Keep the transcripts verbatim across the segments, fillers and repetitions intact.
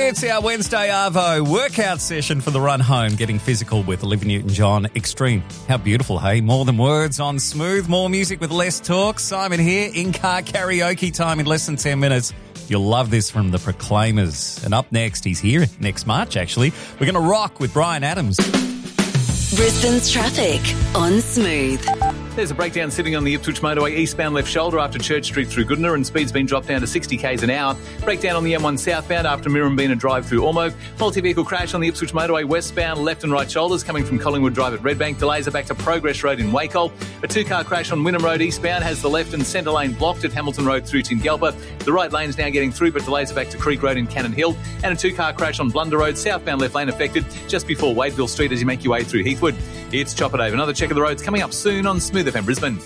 It's our Wednesday Arvo workout session for the run home, getting physical with Olivia Newton-John Extreme. How beautiful, hey? More than words on Smooth, more music with less talk. Simon here, in-car karaoke time in less than ten minutes. You'll love this from the Proclaimers. And up next, he's here next March, actually. We're going to rock with Bryan Adams. Brisbane's traffic on Smooth. There's a breakdown sitting on the Ipswich motorway eastbound left shoulder after Church Street through Goodna, and speed's been dropped down to sixty k's an hour. Breakdown on the M one southbound after Mirrabina Drive through Ormogue. Multi-vehicle crash on the Ipswich motorway westbound left and right shoulders coming from Collingwood Drive at Redbank. Delays are back to Progress Road in Wacol. A two-car crash on Wynnum Road eastbound has the left and centre lane blocked at Hamilton Road through Tingalpa. The right lane's now getting through, but delays are back to Creek Road in Cannon Hill. And a two-car crash on Blunder Road, southbound left lane affected just before Wadeville Street as you make your way through Heathwood. It's Chopper Dave. Another check of the roads coming up soon on Smooth F M Brisbane.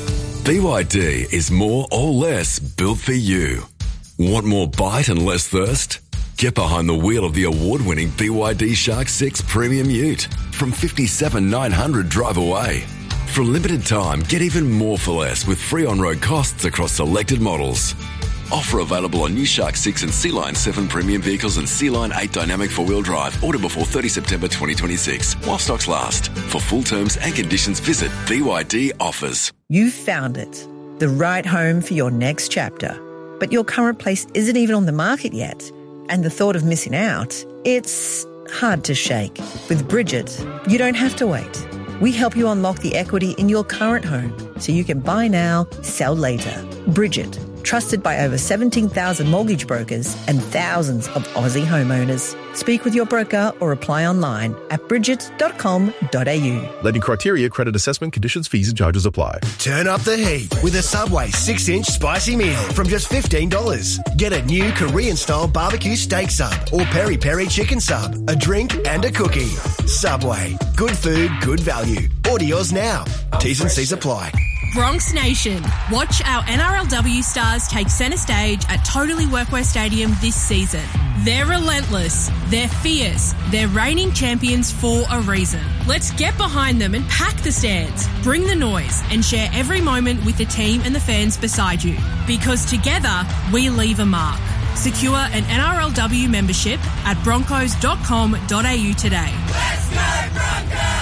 B Y D is more or less built for you. Want more bite and less thirst? Get behind the wheel of the award-winning B Y D Shark six Premium Ute from fifty-seven thousand nine hundred drive away. For a limited time, get even more for less with free on-road costs across selected models. Offer available on new Shark six and Sea Line seven premium vehicles and Sea Line eight dynamic four-wheel drive. Order before thirtieth September twenty twenty-six while stocks last. For full terms and conditions, visit B Y D Offers. You've found it, the right home for your next chapter. But your current place isn't even on the market yet. And the thought of missing out, it's hard to shake. With Bridget, you don't have to wait. We help you unlock the equity in your current home so you can buy now, sell later. Bridget, trusted by over seventeen thousand mortgage brokers and thousands of Aussie homeowners. Speak with your broker or apply online at bridget dot com dot a u. Lending criteria, credit assessment, conditions, fees and charges apply. Turn up the heat with a Subway six-inch spicy meal from just fifteen dollars. Get a new Korean-style barbecue steak sub or peri-peri chicken sub, a drink and a cookie. Subway. Good food, good value. Order yours now. T's and C's apply. Bronx Nation, watch our N R L W stars take centre stage at Totally Workwear Stadium this season. They're relentless, they're fierce, they're reigning champions for a reason. Let's get behind them and pack the stands, bring the noise and share every moment with the team and the fans beside you. Because together, we leave a mark. Secure an N R L W membership at broncos dot com dot a u today. Let's go Broncos!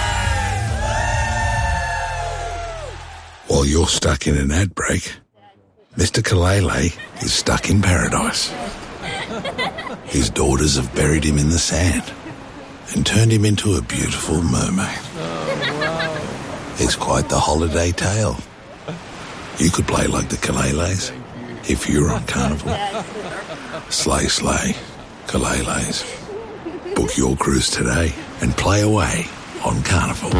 While you're stuck in an ad break, Mister Kalele is stuck in paradise. His daughters have buried him in the sand and turned him into a beautiful mermaid. Oh, wow. It's quite the holiday tale. You could play like the Kaleles if you were on Carnival. Slay, slay, Kaleles. Book your cruise today and play away on Carnival.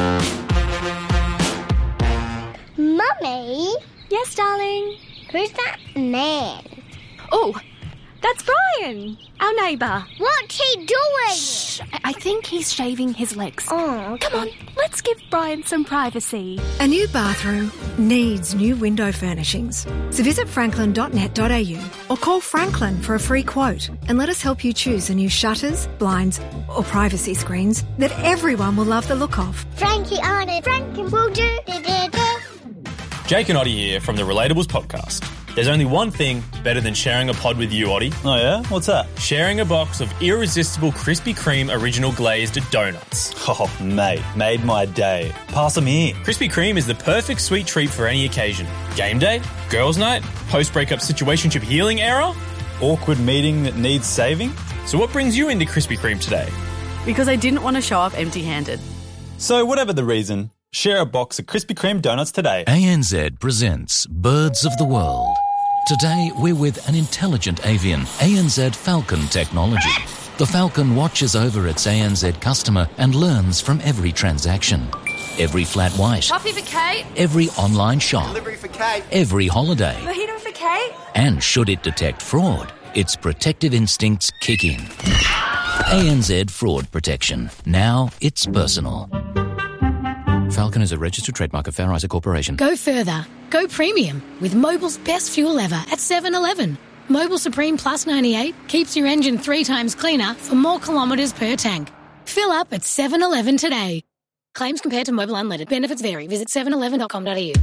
Mummy? Yes, darling? Who's that man? Oh, that's Bryan, our neighbour. What's he doing? Shh, I think he's shaving his legs. Oh, come on, let's give Bryan some privacy. A new bathroom needs new window furnishings. So visit franklin dot net dot a u or call Franklin for a free quote and let us help you choose the new shutters, blinds or privacy screens that everyone will love the look of. Frankie on it, Franklin will do. Jake and Oddie here from the Relatables podcast. There's only one thing better than sharing a pod with you, Oddie. Oh yeah? What's that? Sharing a box of irresistible Krispy Kreme original glazed donuts. Oh, mate, made my day. Pass them here. Krispy Kreme is the perfect sweet treat for any occasion. Game day, girls' night, post-breakup situationship healing era, awkward meeting that needs saving. So what brings you into Krispy Kreme today? Because I didn't want to show up empty-handed. So whatever the reason, share a box of Krispy Kreme donuts today. A N Z presents Birds of the World. Today, we're with an intelligent avian, A N Z Falcon technology. The Falcon watches over its A N Z customer and learns from every transaction. Every flat white. Coffee for Kate. Every online shop. Delivery for Kate. Every holiday. Mojito for Kate. And should it detect fraud, its protective instincts kick in. A N Z Fraud Protection. Now it's personal. Falcon is a registered trademark of Fair Isaac Corporation. Go further. Go premium with Mobil's best fuel ever at seven eleven. Mobil Supreme Plus ninety-eight keeps your engine three times cleaner for more kilometres per tank. Fill up at seven eleven today. Claims compared to Mobil Unleaded. Benefits vary. Visit seven eleven dot com dot a u.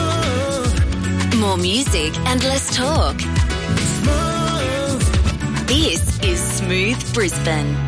More music and less talk. B This is Smooth Brisbane.